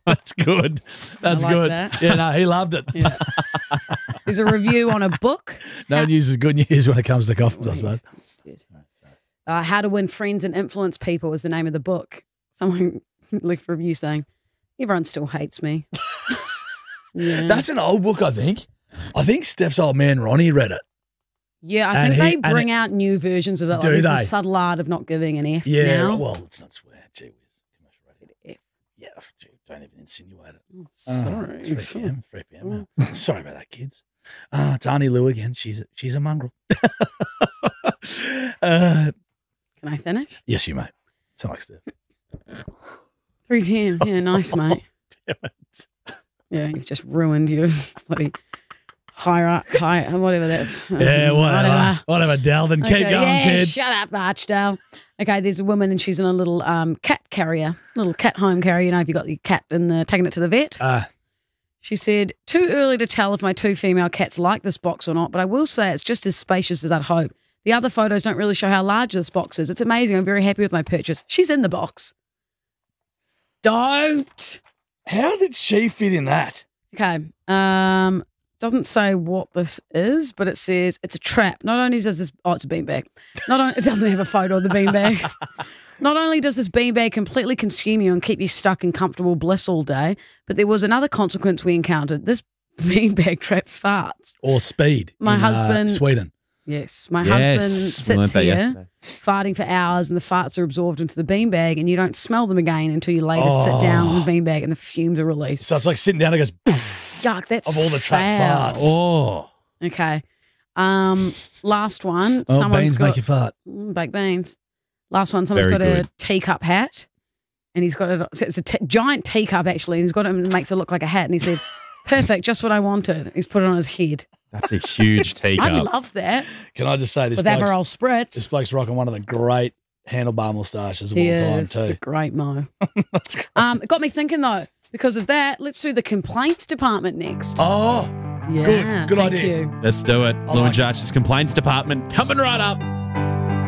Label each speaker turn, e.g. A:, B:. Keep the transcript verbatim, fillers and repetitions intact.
A: That's good. That's
B: like
A: good.
B: that.
A: Yeah, no, he loved it.
B: Yeah. There's a review on a book.
A: No
B: How-
A: news is good news when it comes to coffins, I suppose.
B: Uh, How to Win Friends and Influence People is the name of the book. Someone left a review saying, everyone still hates me. Yeah.
A: That's an old book, I think. I think Steph's old man Ronnie read it.
B: Yeah, I
A: And
B: think
A: he-
B: they
A: and
B: bring
A: it-
B: out new versions of it. Like
A: Do
B: there's
A: they?
B: the subtle art of not giving an F
A: Yeah,
B: now.
A: well, let's not swear. Gee whiz.
B: F.
A: Yeah, gee, don't even insinuate it.
B: Oh, sorry.
A: Oh, three p.m. three p.m. Sorry about that, kids. Uh, it's Auntie Lou again. She's a, she's a mongrel. uh,
B: Can I finish?
A: yes, you may. It's like Steph.
B: three p.m. Yeah, nice, mate.
A: Damn it.
B: Yeah, you've just ruined your bloody higher up, high, whatever that is.
A: Yeah, whatever. Whatever, Dalvin. Keep
B: Okay,
A: going,
B: yeah,
A: kid.
B: shut up, Archdale. Okay, there's a woman and she's in a little um, cat carrier, little cat home carrier. You know, if you got your cat and the taking it to the vet.
A: Uh,
B: She said, too early to tell if my two female cats like this box or not, but I will say it's just as spacious as I'd hope. The other photos don't really show how large this box is. It's amazing. I'm very happy with my purchase. She's in the box. Don't.
A: how did she fit in that?
B: Okay. Um, doesn't say what this is, but it says it's a trap. Not only does this, oh, it's a beanbag. Not only, it doesn't have a photo of the beanbag. Not only does this beanbag completely consume you and keep you stuck in comfortable bliss all day, but there was another consequence we encountered. This beanbag traps farts.
A: Or speed?
B: My
A: in, uh,
B: husband-
A: Sweden.
B: Yes, my
C: Yes,
B: husband
C: we
B: sits
C: learnt that
B: here
C: yesterday.
B: farting for hours and the farts are absorbed into the beanbag and you don't smell them again until you later sit down on the beanbag and the fumes are released.
A: So it's like sitting down and it goes, poof,
B: Yuck, that's
A: of all the trap
B: foul.
A: farts.
C: Oh.
B: Okay. Um, last one.
A: Oh,
B: Someone's
A: beans
B: got
A: make you fart.
B: Mm, baked beans. Last one. Someone's
C: Very
B: got a
C: good.
B: teacup hat, and he's got it. so It's a t- giant teacup actually, and he's got it and makes it look like a hat. And he said, "Perfect, just what I wanted." He's put it on his head.
C: That's a huge
B: I
C: teacup.
B: love that
A: Can I just say this
B: with
A: bloke's,
B: Aperol spritz.
A: this bloke's rocking one of the great handlebar moustaches of
B: He
A: all time
B: is. It's a
A: too.
B: great mo.
A: That's great.
B: Um, it got me thinking though. Because of that, let's do the complaints department next.
A: Oh,
B: yeah,
A: good. Good
B: thank
A: idea.
B: you.
C: Let's do it.
A: I
C: Lou
A: like
C: and Josh's complaints department coming right up.